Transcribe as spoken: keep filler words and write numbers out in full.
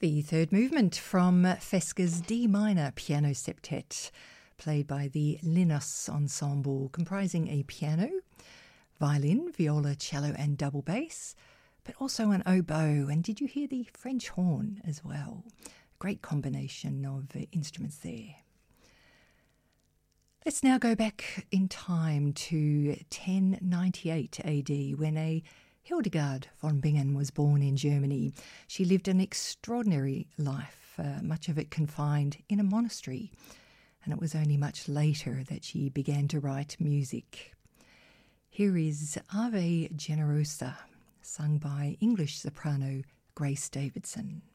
The third movement from Fesca's D minor piano septet, played by the Linus Ensemble, comprising a piano, violin, viola, cello and double bass, but also an oboe. And did you hear the French horn as well? Great combination of instruments there. Let's now go back in time to ten ninety-eight A D, when a Hildegard von Bingen was born in Germany. She lived an extraordinary life, uh, much of it confined in a monastery, and it was only much later that she began to write music. Here is Ave Generosa, sung by English soprano Grace Davidson.